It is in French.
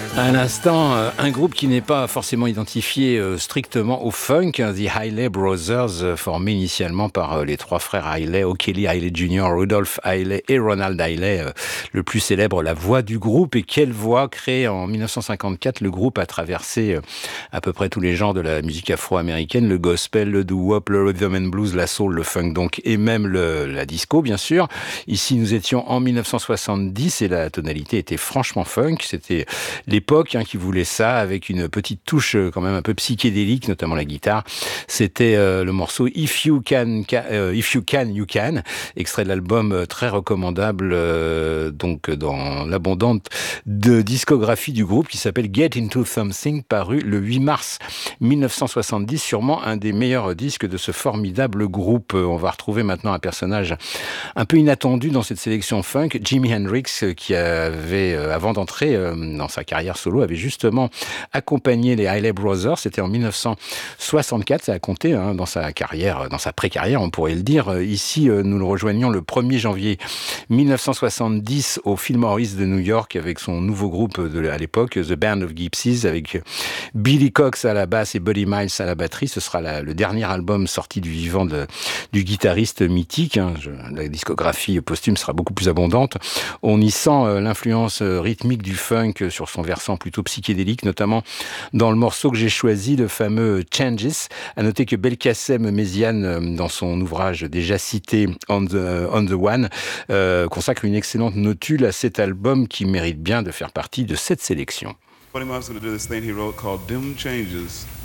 À l'instant, un groupe qui n'est pas forcément identifié strictement au funk, The Hailey Brothers, formé initialement par les trois frères Hailey, O'Kelly Hailey Jr., Rudolph Hailey et Ronald Hailey, le plus célèbre, la voix du groupe. Et quelle voix! Créé en 1954, le groupe a traversé à peu près tous les genres de la musique afro-américaine, le gospel, le doo-wop, le rhythm and blues, la soul, le funk donc, et même la disco bien sûr. Ici nous étions en 1970 et la tonalité était franchement funk. C'était l'époque qui voulait ça, avec une petite touche quand même un peu psychédélique, notamment la guitare. C'était le morceau If You Can, You Can, extrait de l'album très recommandable donc dans l'abondante discographie du groupe qui s'appelle Get Into Something, paru le 8 mars 1970, sûrement un des meilleurs disques de ce formidable groupe. On va retrouver maintenant un personnage un peu inattendu dans cette sélection funk, Jimi Hendrix, qui avait, avant d'entrer dans sa carrière solo, avait justement accompagné les Hailey Brothers. C'était en 1964, ça a compté dans sa carrière, dans sa pré-carrière, on pourrait le dire. Ici, nous le rejoignions le 1er janvier 1970 au Fillmore East de New York avec son nouveau groupe à l'époque, The Band of Gypsies, avec Billy Cox à la basse et Buddy Miles à la batterie. Ce sera le dernier album sorti du vivant du guitariste mythique. La discographie posthume sera beaucoup plus abondante. On y sent l'influence rythmique du funk sur son versant plutôt psychédélique, notamment dans le morceau que j'ai choisi, le fameux Changes. À noter que Belkacem Méziane, dans son ouvrage déjà cité On the One, consacre une excellente notule à cet album qui mérite bien de faire partie de cette sélection. Buddy Miles is going to do this thing he wrote called Dim Changes.